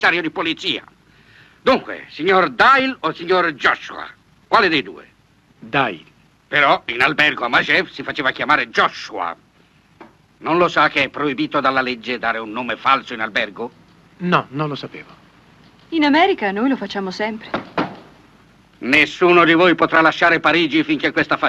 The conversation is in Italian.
di polizia. Dunque, signor Dial o signor Joshua? Quale dei due? Dial. Però in albergo a Majev si faceva chiamare Joshua. Non lo sa che è proibito dalla legge dare un nome falso in albergo? No, non lo sapevo. In America noi lo facciamo sempre. Nessuno di voi potrà lasciare Parigi finché questa